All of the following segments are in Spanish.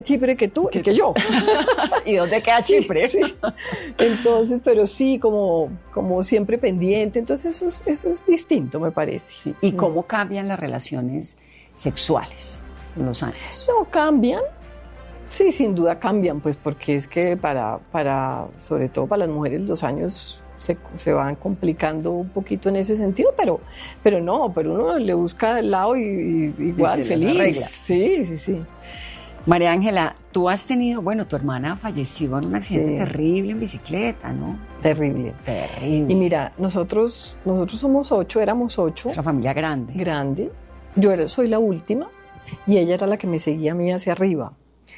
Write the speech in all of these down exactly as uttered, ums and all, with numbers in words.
Chipre que tú y que yo. ¿Y dónde queda Chipre? Sí, sí. Entonces, pero sí, como, como siempre pendiente. Entonces eso es, eso es distinto, me parece. Sí. ¿Y cómo cambian las relaciones sexuales con los años? No, cambian. Sí, sin duda cambian, pues porque es que para, para sobre todo para las mujeres, los años se, se van complicando un poquito en ese sentido, pero, pero no, pero uno le busca el lado y, y igual, y feliz. Sí, sí, sí. María Ángela, tú has tenido, bueno, tu hermana falleció en un accidente Sí. terrible en bicicleta, ¿no? Terrible. Terrible. Y mira, nosotros, nosotros somos ocho, éramos ocho. Nuestra familia grande. Grande. Yo era, soy la última y ella era la que me seguía a mí hacia arriba.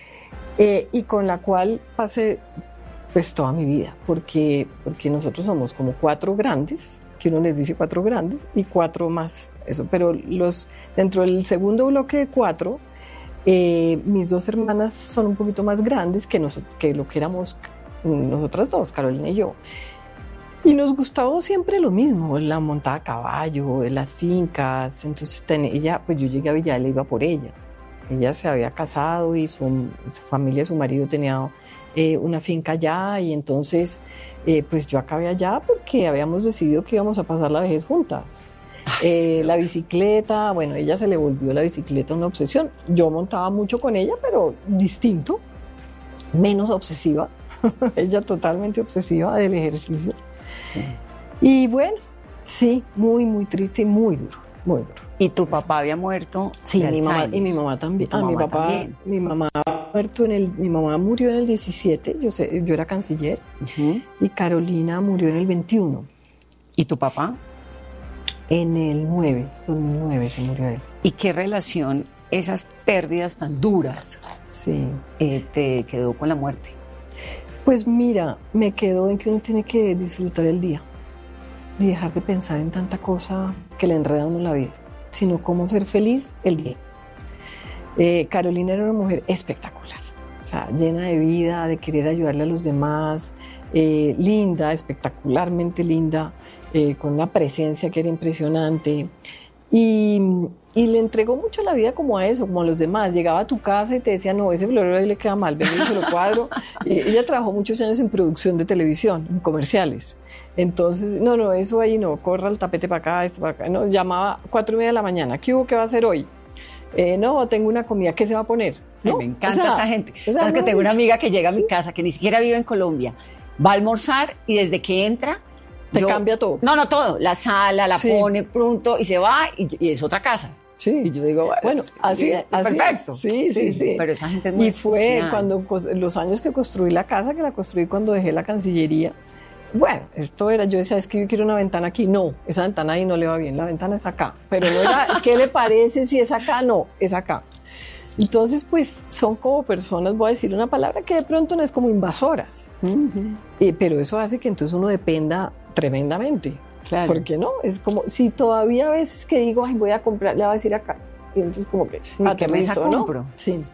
Eh, y con la cual pasé pues toda mi vida, porque, porque nosotros somos como cuatro grandes, que uno les dice cuatro grandes, y cuatro más, eso, pero los, dentro del segundo bloque de cuatro, eh, mis dos hermanas son un poquito más grandes que, nos, que lo que éramos nosotras dos, Carolina y yo. Y nos gustaba siempre lo mismo, la montada a caballo, las fincas. Entonces ten, ella, pues yo llegué a Villa y iba por ella. Ella se había casado y su, su familia, su marido tenía eh, una finca allá, y entonces eh, pues yo acabé allá porque habíamos decidido que íbamos a pasar la vejez juntas. Eh, la bicicleta, bueno, ella se le volvió la bicicleta una obsesión. Yo montaba mucho con ella, pero distinto, menos obsesiva. Ella totalmente obsesiva del ejercicio. Sí. Y bueno, sí, muy, muy triste y muy duro, muy duro. ¿Y tu papá había muerto? Sí, de mi mamá, Alzheimer? y mi mamá también. ¿Tu Ah, mi mamá papá, también? mi mamá muerto en el, mi mamá murió en el diecisiete, yo, sé, yo era canciller, Uh-huh. y Carolina murió en el veintiuno. ¿Y tu papá? En el nueve, dos mil nueve se murió él. ¿Y qué relación esas pérdidas tan duras Sí. eh, te quedó con la muerte? Pues mira, me quedó en que uno tiene que disfrutar el día y dejar de pensar en tanta cosa que le enreda a uno la vida, sino cómo ser feliz el día. Eh, Carolina era una mujer espectacular, o sea, llena de vida, de querer ayudarle a los demás, eh, linda, espectacularmente linda, eh, con una presencia que era impresionante. Y, y le entregó mucho la vida como a eso, como a los demás. Llegaba a tu casa y te decía, no, ese florero ahí le queda mal, ven y se lo cuadro. Y ella trabajó muchos años en producción de televisión, en comerciales. Entonces, no, no, eso ahí no, corra el tapete para acá, esto para acá. No, llamaba cuatro y media de la mañana, ¿qué hubo, qué va a hacer hoy? Eh, no, tengo una comida, ¿qué se va a poner? Ay, ¿No? me encanta O sea, esa gente. o sea, Sabes que no, tengo una amiga que llega a mi sí. casa, que ni siquiera vive en Colombia, va a almorzar y desde que entra... Te cambia todo. No, no todo. La sala, la Sí. pone pronto y se va y, y es otra casa. Sí. Y yo digo, bueno, Bueno, es- así, es así perfecto. es. Sí, sí, sí. Pero esa gente es muy Y fue especial. cuando cos- los años que construí la casa, que la construí cuando dejé la Cancillería. Bueno, esto era, yo decía, es que yo quiero una ventana aquí. No, esa ventana ahí no le va bien, la ventana es acá. Pero no era, ¿qué le parece si es acá? No, es acá. Entonces, pues, son como personas, voy a decir una palabra que de pronto no es como invasoras. Ujú. Eh, pero eso hace que entonces uno dependa tremendamente. Claro. Porque no, es como, si todavía a veces que digo, ay, voy a comprar, le voy a decir acá. Y entonces como que Sí, ¿qué mesa aterrizo, ¿no? compro? Sí.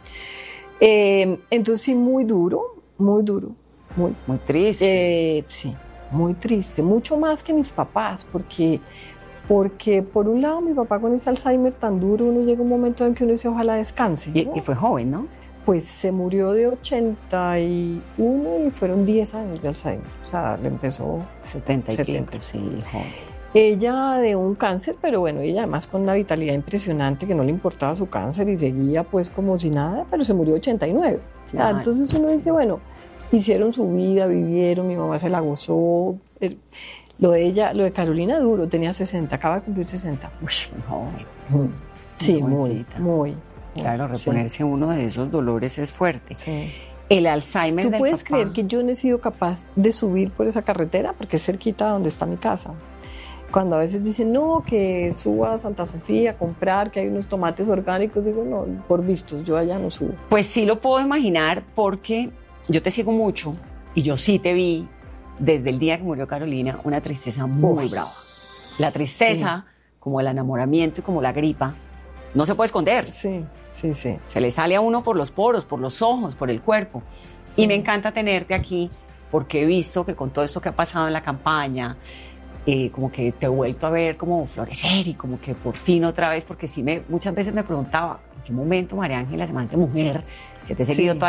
Eh, entonces sí, muy duro, muy duro, muy, Muy triste. eh, sí, muy triste, mucho más que mis papás, porque, porque por un lado mi papá con ese Alzheimer tan duro, uno llega un momento en que uno dice, ojalá descanse, y, ¿no? y fue joven, ¿no? Pues se murió de ochenta y uno y fueron diez años de Alzheimer, o sea, le empezó setenta y setenta. cinco, sí, joven. ella de un cáncer, pero bueno, ella además con una vitalidad impresionante, que no le importaba su cáncer y seguía pues como si nada, pero se murió ochenta y nueve. O sea, Ay, entonces uno dice, bueno, hicieron su vida, vivieron, mi mamá se la gozó. el- Lo de ella, lo de Carolina duro, tenía sesenta, acaba de cumplir sesenta. Uy, muy joven. Sí, Muy muy, jovencita. muy. Claro, sí, reponerse uno de esos dolores es fuerte. sí. El Alzheimer ¿Tú del puedes papá. creer que yo no he sido capaz de subir por esa carretera? Porque es cerquita de donde está mi casa. Cuando a veces dicen, no, que suba a Santa Sofía a comprar, que hay unos tomates orgánicos, digo, no, por vistos, yo allá no subo. Pues sí lo puedo imaginar porque yo te sigo mucho y yo sí te vi desde el día que murió Carolina una tristeza muy Uf. brava. La tristeza, como el enamoramiento y como la gripa, no se puede esconder. Sí, sí, sí. Se le sale a uno por los poros, por los ojos, por el cuerpo. Sí. Y me encanta tenerte aquí porque he visto que con todo esto que ha pasado en la campaña, eh, como que te he vuelto a ver como florecer y como que por fin otra vez, porque sí me, muchas veces me preguntaba, qué momento, María Ángela, semejante mujer, que te he seguido Sí. toda